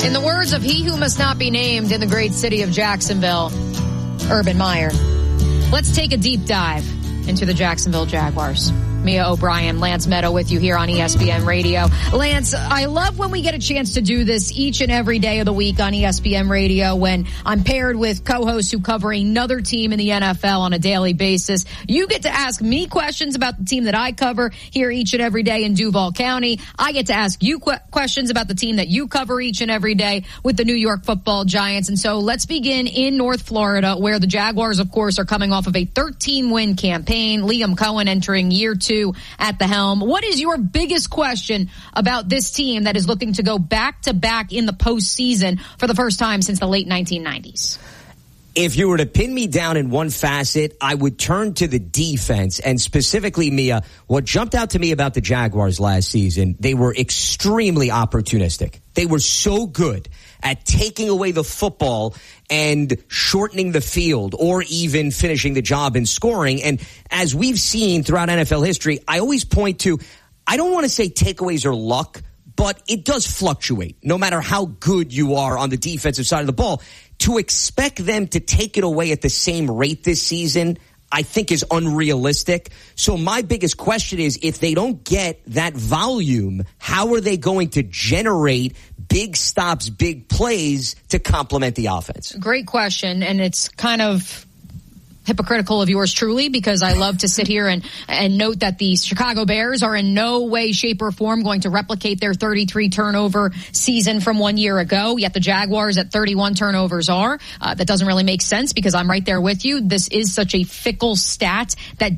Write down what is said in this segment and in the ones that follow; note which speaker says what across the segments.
Speaker 1: In the words of he who must not be named in the great city of Jacksonville, Urban Meyer, let's take a deep dive into the Jacksonville Jaguars. Mia O'Brien, Lance Meadow with you here on ESPN Radio. Lance, I love when we get a chance to do this each and every day of the week on ESPN Radio when I'm paired with co-hosts who cover another team in the NFL on a daily basis. You get to ask me questions about the team that I cover here each and every day in Duval County. I get to ask you questions about the team that you cover each and every day with the New York Football Giants. And so let's begin in North Florida, where the Jaguars, of course, are coming off of a 13-win campaign. Liam Cohen entering year 2 at the helm. What is your biggest question about this team that is looking to go back-to-back in the postseason for the first time since the late 1990s?
Speaker 2: If you were to pin me down in one facet, I would turn to the defense. And specifically, Mia, what jumped out to me about the Jaguars last season, they were extremely opportunistic. They were so good at taking away the football and shortening the field or even finishing the job in scoring. And as we've seen throughout NFL history, I always point to, I don't want to say takeaways are luck, but it does fluctuate no matter how good you are on the defensive side of the ball. To expect them to take it away at the same rate this season, I think is unrealistic. So my biggest question is, if they don't get that volume, how are they going to generate big stops, big plays to complement the offense?
Speaker 1: Great question, and it's kind of hypocritical of yours truly, because I love to sit here and note that the Chicago Bears are in no way, shape, or form going to replicate their 33 turnover season from 1 year ago, yet the Jaguars at 31 turnovers are. That doesn't really make sense because I'm right there with you. This is such a fickle stat that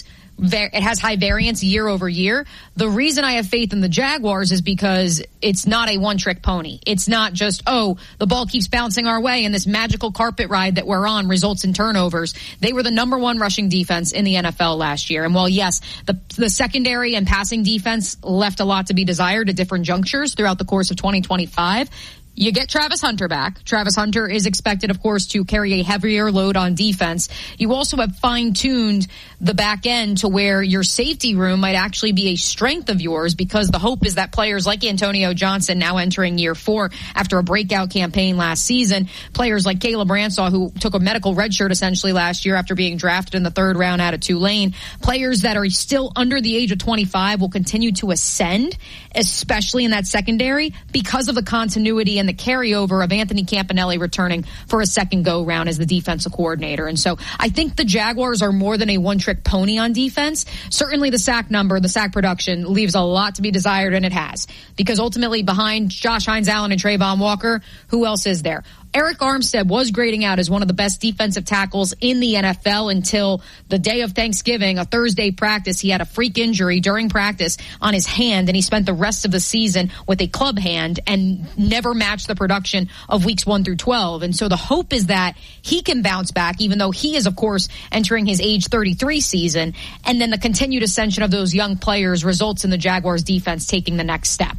Speaker 1: it has high variance year over year. The reason I have faith in the Jaguars is because it's not a one-trick pony. It's not just, the ball keeps bouncing our way and this magical carpet ride that we're on results in turnovers. They were the number one rushing defense in the NFL last year. And while, yes, the secondary and passing defense left a lot to be desired at different junctures throughout the course of 2025, you get Travis Hunter back. Travis Hunter is expected, of course, to carry a heavier load on defense. You also have fine-tuned the back end to where your safety room might actually be a strength of yours, because the hope is that players like Antonio Johnson, now entering year 4 after a breakout campaign last season, players like Caleb Ransaw, who took a medical redshirt essentially last year after being drafted in the 3rd round out of Tulane, players that are still under the age of 25 will continue to ascend, especially in that secondary, because of the continuity and the carryover of Anthony Campanelli returning for a second go-round as the defensive coordinator. And so I think the Jaguars are more than a one-trick pony on defense. Certainly the sack number, the sack production leaves a lot to be desired, and it has. Because ultimately behind Josh Hines-Allen and Trayvon Walker, who else is there? Eric Armstead was grading out as one of the best defensive tackles in the NFL until the day of Thanksgiving, a Thursday practice. He had a freak injury during practice on his hand, and he spent the rest of the season with a club hand and never matched the production of weeks 1 through 12. And so the hope is that he can bounce back, even though he is, of course, entering his age 33 season. And then the continued ascension of those young players results in the Jaguars defense taking the next step.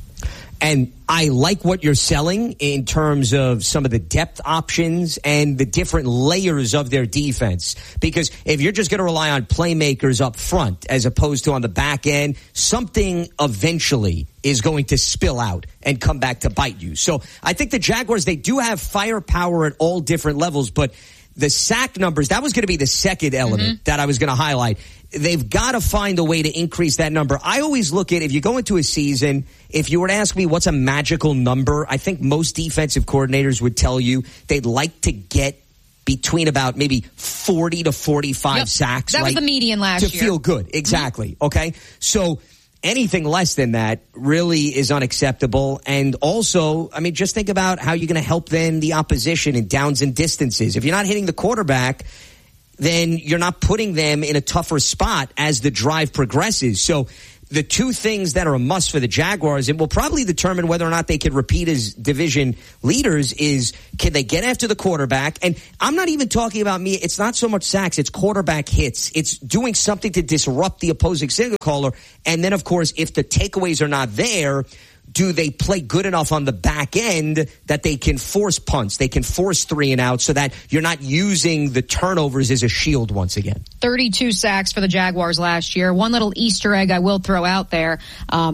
Speaker 2: And I like what you're selling in terms of some of the depth options and the different layers of their defense. Because if you're just going to rely on playmakers up front as opposed to on the back end, something eventually is going to spill out and come back to bite you. So I think the Jaguars, they do have firepower at all different levels, but the sack numbers, that was going to be the second element that I was going to highlight. They've got to find a way to increase that number. I always look at, if you go into a season, if you were to ask me what's a magical number, I think most defensive coordinators would tell you they'd like to get between about maybe 40 to 45 sacks.
Speaker 1: That was the median last year.
Speaker 2: To feel good. Exactly. Okay. So anything less than that really is unacceptable. And also, I mean, just think about how you're going to help then the opposition in downs and distances. If you're not hitting the quarterback, then you're not putting them in a tougher spot as the drive progresses. So the two things that are a must for the Jaguars, and will probably determine whether or not they can repeat as division leaders, is can they get after the quarterback? And I'm not even talking about me. It's not so much sacks. It's quarterback hits. It's doing something to disrupt the opposing signal caller. And then, of course, if the takeaways are not there, do they play good enough on the back end that they can force punts, they can force 3 and out, so that you're not using the turnovers as a shield once again? 32
Speaker 1: sacks for the Jaguars last year. One little Easter egg I will throw out there.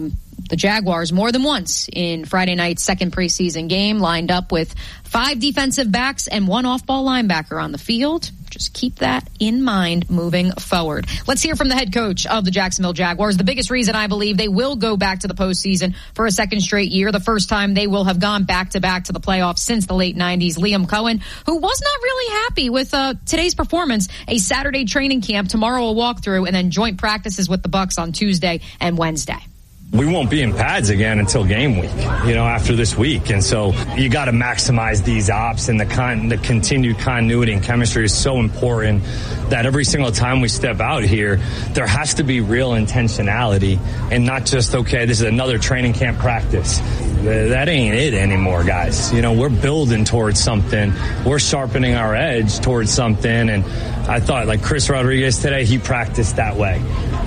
Speaker 1: the Jaguars more than once in Friday night's second preseason game, lined up with 5 defensive backs and 1 off-ball linebacker on the field. Just keep that in mind moving forward. Let's hear from the head coach of the Jacksonville Jaguars. The biggest reason I believe they will go back to the postseason for a second straight year, the first time they will have gone back-to-back to the playoffs since the late 90s. Liam Cohen, who was not really happy with today's performance, a Saturday training camp, tomorrow a walkthrough, and then joint practices with the Bucs on Tuesday and Wednesday.
Speaker 3: We won't be in pads again until game week, after this week. And so you got to maximize these ops, and the continued continuity and chemistry is so important that every single time we step out here, there has to be real intentionality and not just, okay, this is another training camp practice. That ain't it anymore, guys. We're building towards something. We're sharpening our edge towards something. And I thought, like Chris Rodriguez today, he practiced that way.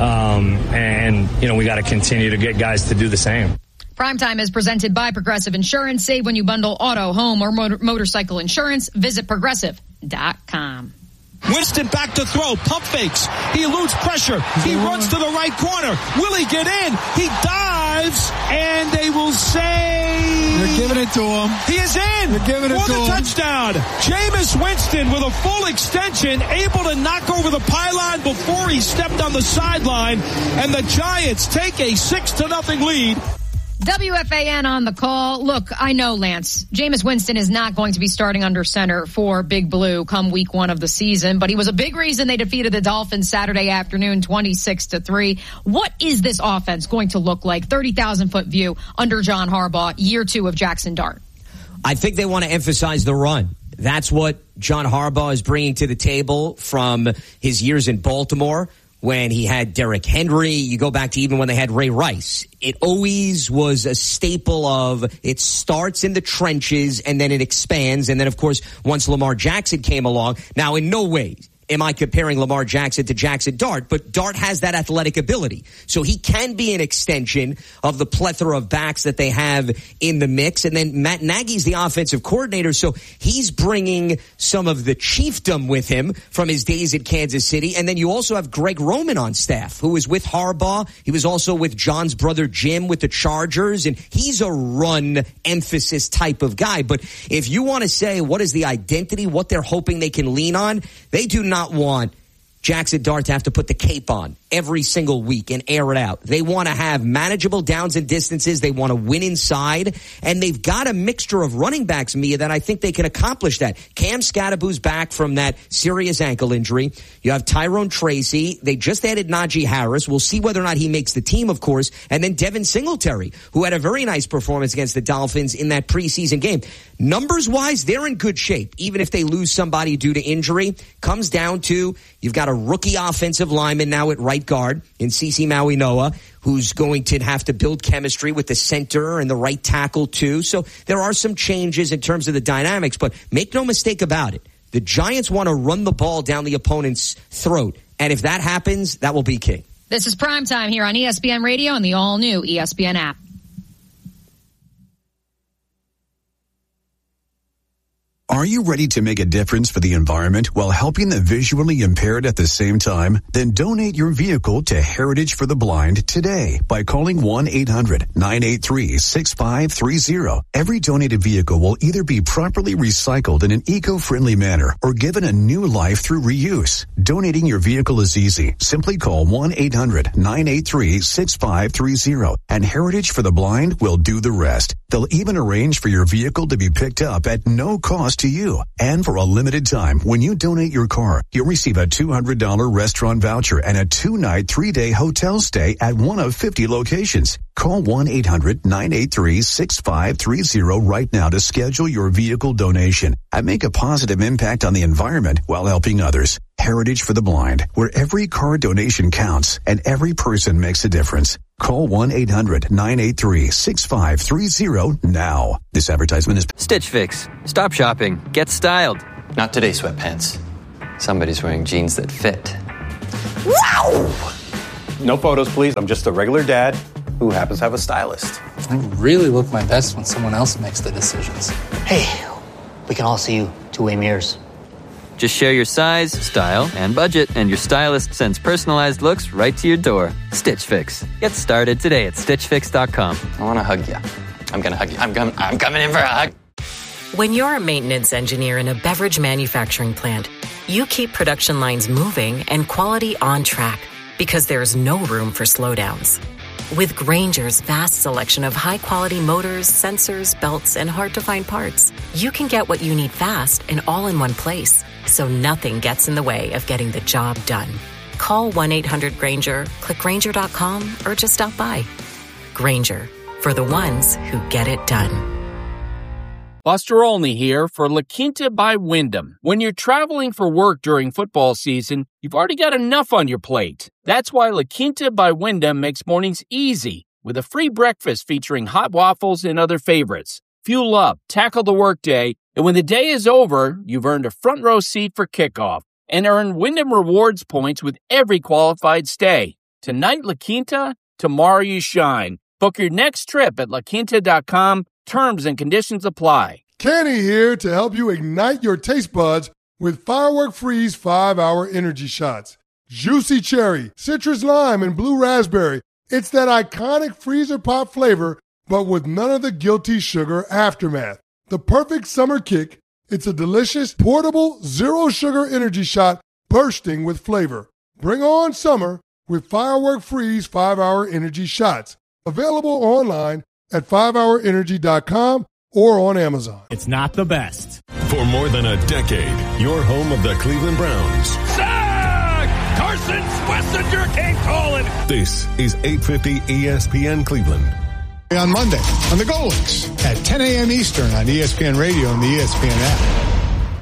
Speaker 3: We got to continue to get guys to do the same.
Speaker 1: Primetime is presented by Progressive Insurance. Save when you bundle auto, home, or motorcycle insurance. Visit Progressive.com.
Speaker 4: Winston back to throw, pump fakes. He eludes pressure. He runs to the right corner. Will he get in? He dives, and they will say...
Speaker 5: They're giving it to him.
Speaker 4: He is in.
Speaker 5: They're giving it
Speaker 4: for
Speaker 5: to
Speaker 4: the
Speaker 5: him.
Speaker 4: Touchdown. Jameis Winston with a full extension, able to knock over the pylon before he stepped on the sideline, and the Giants take a 6-0 lead.
Speaker 1: WFAN on the call. Look, I know, Lance, Jameis Winston is not going to be starting under center for Big Blue come week 1 of the season, but he was a big reason they defeated the Dolphins Saturday afternoon 26-3. What is this offense going to look like? 30,000-foot view under John Harbaugh, year 2 of Jackson Dart.
Speaker 2: I think they want to emphasize the run. That's what John Harbaugh is bringing to the table from his years in Baltimore. When he had Derrick Henry, you go back to even when they had Ray Rice. It always was a staple of it starts in the trenches and then it expands. And then, of course, once Lamar Jackson came along, now in no way am I comparing Lamar Jackson to Jackson Dart, but Dart has that athletic ability. So he can be an extension of the plethora of backs that they have in the mix. And then Matt Nagy's the offensive coordinator, so he's bringing some of the chiefdom with him from his days at Kansas City. And then you also have Greg Roman on staff, who was with Harbaugh. He was also with John's brother Jim with the Chargers, and he's a run emphasis type of guy. But if you want to say what is the identity, what they're hoping they can lean on, they do not want Jackson Dart to have to put the cape on every single week and air it out. They want to have manageable downs and distances. They want to win inside. And they've got a mixture of running backs, Mia, that I think they can accomplish that. Cam Scadaboo's back from that serious ankle injury. You have Tyrone Tracy. They just added Najee Harris. We'll see whether or not he makes the team, of course. And then Devin Singletary, who had a very nice performance against the Dolphins in that preseason game. Numbers-wise, they're in good shape, even if they lose somebody due to injury. Comes down to you've got a rookie offensive lineman now at right guard in CeCe Maui-Noah, who's going to have to build chemistry with the center and the right tackle too. So there are some changes in terms of the dynamics, but make no mistake about it. The Giants want to run the ball down the opponent's throat. And if that happens, that will be key.
Speaker 1: This is Primetime here on ESPN Radio and the all-new ESPN app.
Speaker 6: Are you ready to make a difference for the environment while helping the visually impaired at the same time? Then donate your vehicle to Heritage for the Blind today by calling 1-800-983-6530. Every donated vehicle will either be properly recycled in an eco-friendly manner or given a new life through reuse. Donating your vehicle is easy. Simply call 1-800-983-6530 and Heritage for the Blind will do the rest. They'll even arrange for your vehicle to be picked up at no cost to you. And for a limited time, when you donate your car, you'll receive a $200 restaurant voucher and a 2-night, 3-day hotel stay at one of 50 locations. Call 1-800-983-6530 right now to schedule your vehicle donation and make a positive impact on the environment while helping others. Heritage for the Blind, where every car donation counts and every person makes a difference. Call 1-800-983-6530 now. This advertisement is
Speaker 7: Stitch Fix. Stop shopping. Get styled.
Speaker 8: Not today, sweatpants. Somebody's wearing jeans that fit.
Speaker 9: Wow! No photos, please. I'm just a regular dad who happens to have a stylist.
Speaker 10: I really look my best when someone else makes the decisions.
Speaker 11: Hey, we can all see you two-way mirrors.
Speaker 7: Just share your size, style, and budget, and your stylist sends personalized looks right to your door. Stitch Fix. Get started today at StitchFix.com.
Speaker 8: I want to hug you. I'm going to hug you. I'm coming in for a hug.
Speaker 5: When you're a maintenance engineer in a beverage manufacturing plant, you keep production lines moving and quality on track because there's no room for slowdowns. With Grainger's vast selection of high-quality motors, sensors, belts, and hard-to-find parts, you can get what you need fast and all in one place, so nothing gets in the way of getting the job done. Call 1-800-GRAINGER, click Grainger.com, or just stop by. Grainger, for the ones who get it done.
Speaker 11: Buster Olney here for La Quinta by Wyndham. When you're traveling for work during football season, you've already got enough on your plate. That's why La Quinta by Wyndham makes mornings easy with a free breakfast featuring hot waffles and other favorites. Fuel up, tackle the workday, and when the day is over, you've earned a front row seat for kickoff and earn Wyndham Rewards points with every qualified stay. Tonight, La Quinta, tomorrow you shine. Book your next trip at laquinta.com. Terms and conditions apply.
Speaker 12: Kenny here to help you ignite your taste buds with Firework Freeze 5-Hour Energy Shots. Juicy cherry, citrus lime, and blue raspberry. It's that iconic freezer pop flavor, but with none of the guilty sugar aftermath. The perfect summer kick. It's a delicious, portable, zero-sugar energy shot bursting with flavor. Bring on summer with Firework Freeze 5-Hour Energy Shots. Available online at 5hourenergy.com or on Amazon.
Speaker 13: It's not the best.
Speaker 14: For more than a decade, your home of the Cleveland Browns.
Speaker 4: Sack! Carson Schlesinger came calling.
Speaker 14: This is 850 ESPN Cleveland.
Speaker 15: On Monday on the Golix at 10 a.m. Eastern on ESPN Radio and the ESPN app.